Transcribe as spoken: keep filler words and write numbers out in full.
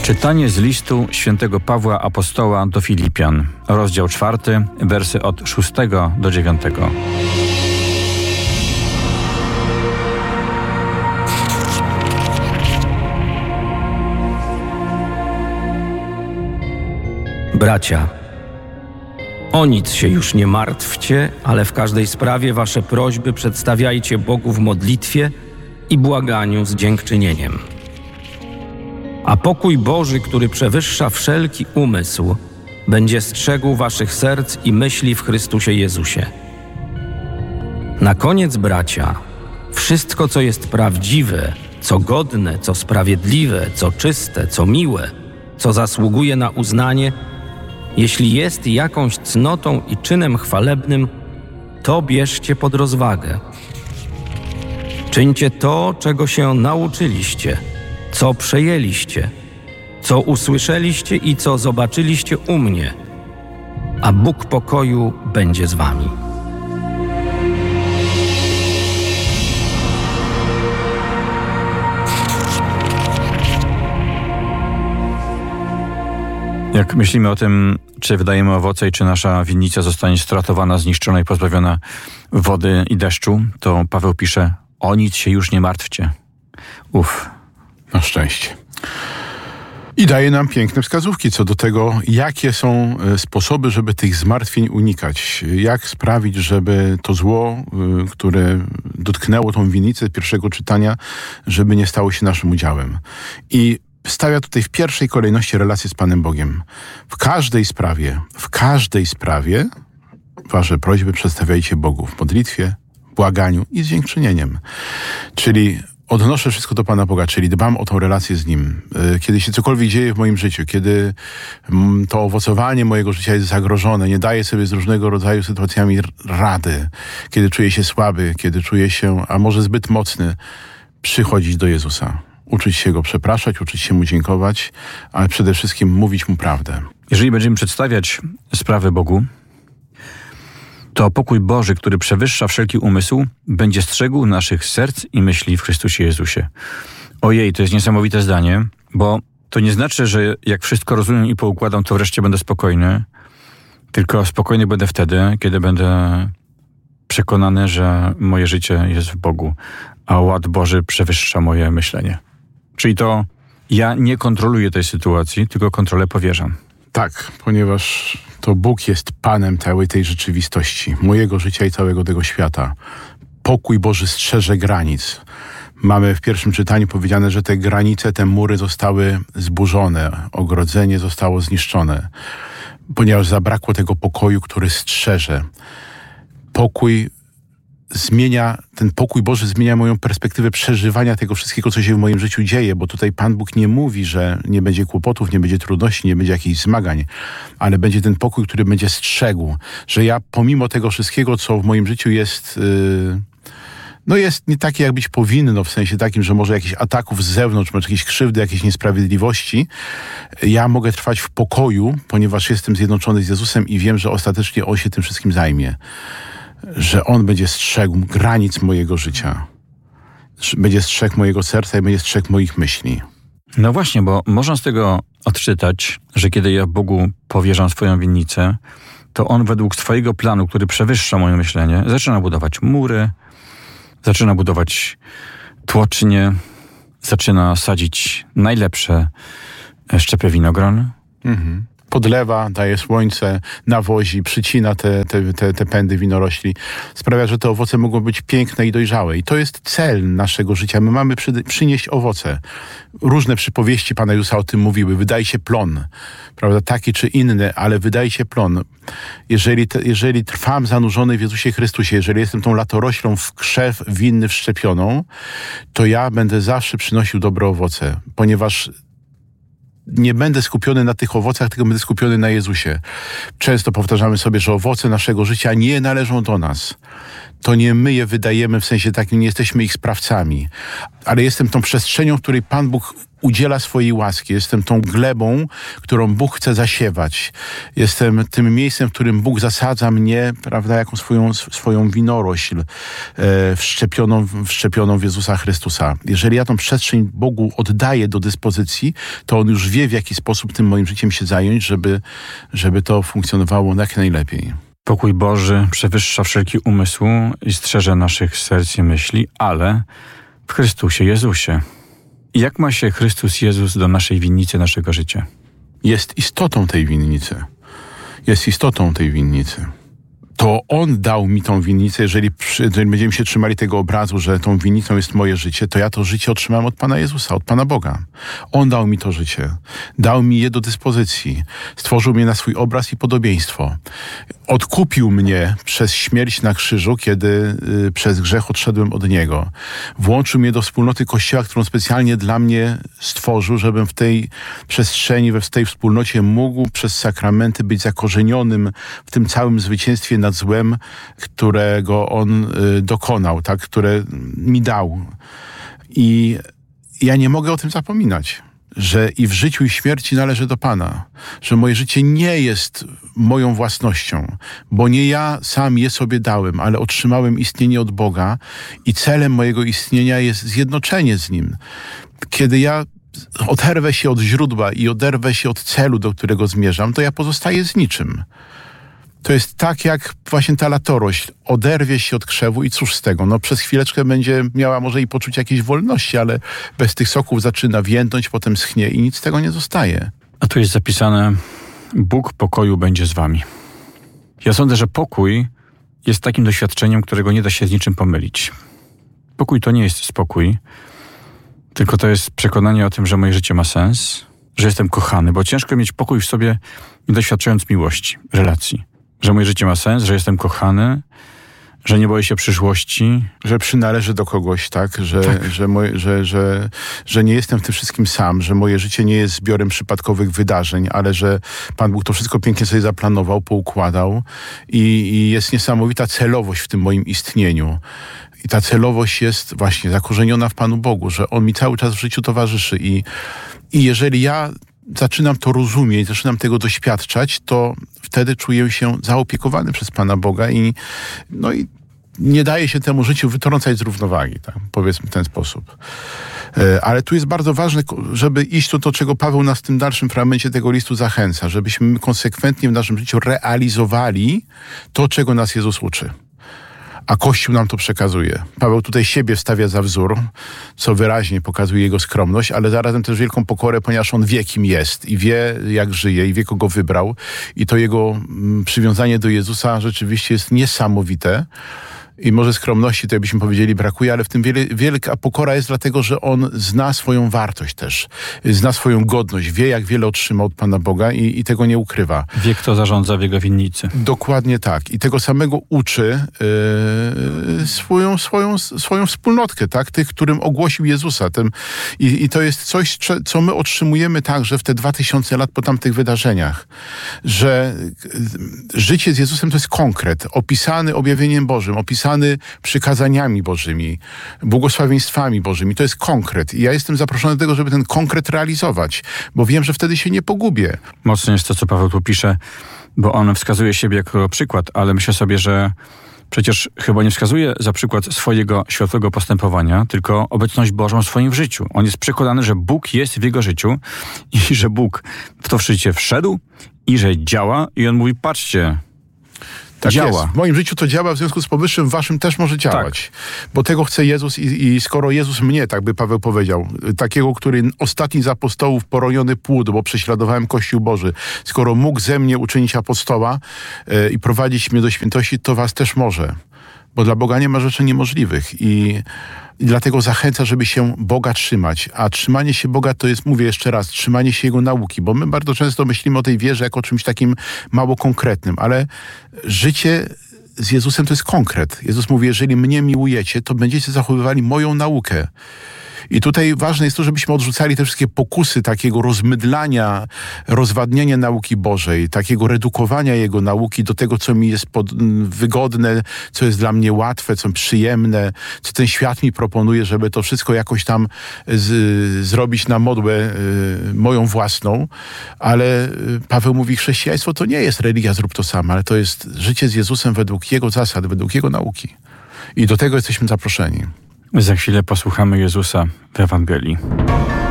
Czytanie z listu świętego Pawła Apostoła do Filipian, rozdział czwarty, wersy od szóstego do dziewiątego. Bracia, o nic się już nie martwcie, ale w każdej sprawie wasze prośby przedstawiajcie Bogu w modlitwie i błaganiu z dziękczynieniem. A pokój Boży, który przewyższa wszelki umysł, będzie strzegł waszych serc i myśli w Chrystusie Jezusie. Na koniec, bracia, wszystko, co jest prawdziwe, co godne, co sprawiedliwe, co czyste, co miłe, co zasługuje na uznanie, jeśli jest jakąś cnotą i czynem chwalebnym, to bierzcie pod rozwagę. Czyńcie to, czego się nauczyliście, co przejęliście, co usłyszeliście i co zobaczyliście u mnie, a Bóg pokoju będzie z wami. Jak myślimy o tym, czy wydajemy owoce i czy nasza winnica zostanie stratowana, zniszczona i pozbawiona wody i deszczu, to Paweł pisze: o nic się już nie martwcie. Uf. Na szczęście. I daje nam piękne wskazówki co do tego, jakie są sposoby, żeby tych zmartwień unikać. Jak sprawić, żeby to zło, które dotknęło tą winnicę pierwszego czytania, żeby nie stało się naszym udziałem. I stawia tutaj w pierwszej kolejności relację z Panem Bogiem. W każdej sprawie, w każdej sprawie wasze prośby przedstawiajcie Bogu w modlitwie, błaganiu i z dziękczynieniem. Czyli odnoszę wszystko do Pana Boga, czyli dbam o tą relację z Nim. Kiedy się cokolwiek dzieje w moim życiu, kiedy to owocowanie mojego życia jest zagrożone, nie daję sobie z różnego rodzaju sytuacjami rady, kiedy czuję się słaby, kiedy czuję się, a może zbyt mocny, przychodzić do Jezusa. Uczyć się Go przepraszać, uczyć się Mu dziękować, ale przede wszystkim mówić Mu prawdę. Jeżeli będziemy przedstawiać sprawy Bogu, to pokój Boży, który przewyższa wszelki umysł, będzie strzegł naszych serc i myśli w Chrystusie Jezusie. Ojej, to jest niesamowite zdanie, bo to nie znaczy, że jak wszystko rozumiem i poukładam, to wreszcie będę spokojny, tylko spokojny będę wtedy, kiedy będę przekonany, że moje życie jest w Bogu, a ład Boży przewyższa moje myślenie. Czyli to ja nie kontroluję tej sytuacji, tylko kontrolę powierzam. Tak, ponieważ to Bóg jest Panem całej tej rzeczywistości, mojego życia i całego tego świata. Pokój Boży strzeże granic. Mamy w pierwszym czytaniu powiedziane, że te granice, te mury zostały zburzone, ogrodzenie zostało zniszczone, ponieważ zabrakło tego pokoju, który strzeże. Pokój zmienia, ten pokój Boży zmienia moją perspektywę przeżywania tego wszystkiego, co się w moim życiu dzieje, bo tutaj Pan Bóg nie mówi, że nie będzie kłopotów, nie będzie trudności, nie będzie jakichś zmagań, ale będzie ten pokój, który będzie strzegł, że ja pomimo tego wszystkiego, co w moim życiu jest, yy, no jest nie takie, jak być powinno, w sensie takim, że może jakichś ataków z zewnątrz, może jakieś krzywdy, jakieś niesprawiedliwości, ja mogę trwać w pokoju, ponieważ jestem zjednoczony z Jezusem i wiem, że ostatecznie On się tym wszystkim zajmie. Że On będzie strzegł granic mojego życia. Będzie strzegł mojego serca i będzie strzegł moich myśli. No właśnie, bo można z tego odczytać, że kiedy ja Bogu powierzam swoją winnicę, to On według swojego planu, który przewyższa moje myślenie, zaczyna budować mury, zaczyna budować tłocznie, zaczyna sadzić najlepsze szczepy winogron. Mhm. Podlewa, daje słońce, nawozi, przycina te, te, te, te pędy winorośli. Sprawia, że te owoce mogą być piękne i dojrzałe. I to jest cel naszego życia. My mamy przy, przynieść owoce. Różne przypowieści Pana Jezusa o tym mówiły. Wydaj się plon, prawda, taki czy inny, ale wydaj się plon. Jeżeli, te, jeżeli trwam zanurzony w Jezusie Chrystusie, jeżeli jestem tą latoroślą w krzew winny wszczepioną, to ja będę zawsze przynosił dobre owoce, ponieważ nie będę skupiony na tych owocach, tylko będę skupiony na Jezusie. Często powtarzamy sobie, że owoce naszego życia nie należą do nas. to nie my je wydajemy, w sensie takim nie jesteśmy ich sprawcami, ale jestem tą przestrzenią, w której Pan Bóg udziela swojej łaski. Jestem tą glebą, którą Bóg chce zasiewać. Jestem tym miejscem, w którym Bóg zasadza mnie, prawda, jaką swoją, swoją winorośl e, wszczepioną, wszczepioną w Jezusa Chrystusa. Jeżeli ja tą przestrzeń Bogu oddaję do dyspozycji, to On już wie, w jaki sposób tym moim życiem się zająć, żeby, żeby to funkcjonowało jak najlepiej. Pokój Boży przewyższa wszelki umysł i strzeże naszych serc i myśli, ale w Chrystusie Jezusie. Jak ma się Chrystus Jezus do naszej winnicy, naszego życia? Jest istotą tej winnicy. Jest istotą tej winnicy. To On dał mi tą winnicę. Jeżeli, jeżeli będziemy się trzymali tego obrazu, że tą winnicą jest moje życie, to ja to życie otrzymałem od Pana Jezusa, od Pana Boga. On dał mi to życie. Dał mi je do dyspozycji. Stworzył mnie na swój obraz i podobieństwo. Odkupił mnie przez śmierć na krzyżu, kiedy y, przez grzech odszedłem od Niego. Włączył mnie do wspólnoty Kościoła, którą specjalnie dla mnie stworzył, żebym w tej przestrzeni, w tej wspólnocie mógł przez sakramenty być zakorzenionym w tym całym zwycięstwie nad złem, którego On y, dokonał, tak, które mi dał. I ja nie mogę o tym zapominać, że i w życiu, i w śmierci należy do Pana, że moje życie nie jest moją własnością, bo nie ja sam je sobie dałem, ale otrzymałem istnienie od Boga i celem mojego istnienia jest zjednoczenie z Nim. Kiedy ja oderwę się od źródła i oderwę się od celu, do którego zmierzam, to ja pozostaję z niczym. To jest tak, jak właśnie ta latorośl oderwie się od krzewu i cóż z tego? No przez chwileczkę będzie miała może i poczuć jakiejś wolności, ale bez tych soków zaczyna więdnąć, potem schnie i nic z tego nie zostaje. A tu jest zapisane: Bóg pokoju będzie z wami. Ja sądzę, że pokój jest takim doświadczeniem, którego nie da się z niczym pomylić. Pokój to nie jest spokój, tylko to jest przekonanie o tym, że moje życie ma sens, że jestem kochany, bo ciężko mieć pokój w sobie, nie doświadczając miłości, relacji. Że moje życie ma sens, że jestem kochany, że nie boję się przyszłości. Że przynależę do kogoś, tak? Że, tak. Że, moje, że, że, że nie jestem w tym wszystkim sam, że moje życie nie jest zbiorem przypadkowych wydarzeń, ale że Pan Bóg to wszystko pięknie sobie zaplanował, poukładał i, i jest niesamowita celowość w tym moim istnieniu. I ta celowość jest właśnie zakorzeniona w Panu Bogu, że On mi cały czas w życiu towarzyszy. I, i jeżeli ja zaczynam to rozumieć, zaczynam tego doświadczać, to wtedy czuję się zaopiekowany przez Pana Boga i, no i nie daje się temu życiu wytrącać z równowagi, tak? Powiedzmy w ten sposób. Ale tu jest bardzo ważne, żeby iść to, to, czego Paweł nas w tym dalszym fragmencie tego listu zachęca, żebyśmy konsekwentnie w naszym życiu realizowali to, czego nas Jezus uczy. A Kościół nam to przekazuje. Paweł tutaj siebie stawia za wzór, co wyraźnie pokazuje jego skromność, ale zarazem też wielką pokorę, ponieważ on wie, kim jest i wie, jak żyje i wie, kogo wybrał. I to jego mm, przywiązanie do Jezusa rzeczywiście jest niesamowite. I może skromności, to byśmy powiedzieli, brakuje, ale w tym wiele, wielka pokora jest dlatego, że on zna swoją wartość też. Zna swoją godność, wie, jak wiele otrzymał od Pana Boga i, i tego nie ukrywa. Wie, kto zarządza w jego winnicy. Dokładnie tak. I tego samego uczy yy, swoją, swoją, swoją wspólnotkę, tak? Tych, którym ogłosił Jezusa. Tym, i, I to jest coś, co my otrzymujemy także w te dwa tysiące lat po tamtych wydarzeniach. Że życie z Jezusem to jest konkret, opisany objawieniem Bożym, opisany przykazaniami Bożymi, błogosławieństwami Bożymi. To jest konkret. I ja jestem zaproszony do tego, żeby ten konkret realizować, bo wiem, że wtedy się nie pogubię. Mocno jest to, co Paweł tu pisze, bo on wskazuje siebie jako przykład, ale myślę sobie, że przecież chyba nie wskazuje za przykład swojego światłego postępowania, tylko obecność Bożą w swoim życiu. On jest przekonany, że Bóg jest w jego życiu i że Bóg w to życie wszedł i że działa. I on mówi, patrzcie, Tak działa. Jest. W moim życiu to działa, w związku z powyższym w waszym też może działać. Tak. Bo tego chce Jezus i, i skoro Jezus mnie, tak by Paweł powiedział, takiego, który ostatni z apostołów poroniony płód, bo prześladowałem Kościół Boży, skoro mógł ze mnie uczynić apostoła yy, i prowadzić mnie do świętości, to was też może. Bo dla Boga nie ma rzeczy niemożliwych i I dlatego zachęca, żeby się Boga trzymać. A trzymanie się Boga to jest, mówię jeszcze raz, trzymanie się Jego nauki. Bo my bardzo często myślimy o tej wierze jako o czymś takim mało konkretnym. Ale życie z Jezusem to jest konkret. Jezus mówi, jeżeli mnie miłujecie, to będziecie zachowywali moją naukę. I tutaj ważne jest to, żebyśmy odrzucali te wszystkie pokusy takiego rozmydlania, rozwadniania nauki Bożej, takiego redukowania Jego nauki do tego, co mi jest pod, wygodne, co jest dla mnie łatwe, co przyjemne, co ten świat mi proponuje, żeby to wszystko jakoś tam z, zrobić na modłę y, moją własną. Ale Paweł mówi, chrześcijaństwo to nie jest religia, zrób to sam, ale to jest życie z Jezusem według Jego zasad, według Jego nauki. I do tego jesteśmy zaproszeni. Za chwilę posłuchamy Jezusa w Ewangelii.